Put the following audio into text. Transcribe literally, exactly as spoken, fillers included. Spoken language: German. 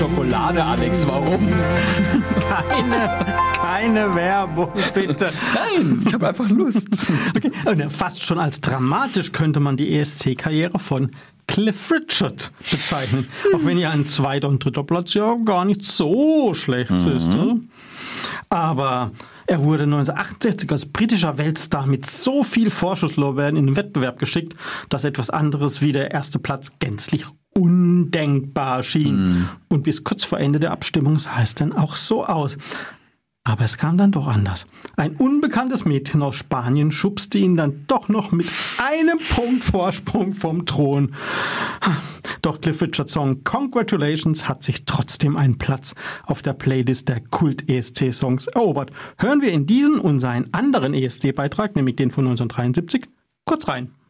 Schokolade, Alex. Warum? Keine, keine Werbung, bitte. Nein, ich habe einfach Lust. Okay. Fast schon als dramatisch könnte man die E S C-Karriere von Cliff Richard bezeichnen. Hm. Auch wenn ja ein zweiter und dritter Platz ja gar nicht so schlecht mhm. ist. Oder? Aber er wurde neunzehnhundertachtundsiebzig als britischer Weltstar mit so viel Vorschusslorbeeren in den Wettbewerb geschickt, dass etwas anderes wie der erste Platz gänzlich undenkbar schien. Mm. Und bis kurz vor Ende der Abstimmung sah es dann auch so aus. Aber es kam dann doch anders. Ein unbekanntes Mädchen aus Spanien schubste ihn dann doch noch mit einem Punkt Vorsprung vom Thron. Doch Cliff Richards Song Congratulations hat sich trotzdem einen Platz auf der Playlist der Kult-E S C-Songs erobert. Hören wir in diesen und seinen anderen E S C-Beitrag, nämlich den von neunzehnhundertdreiundsiebzig, kurz rein.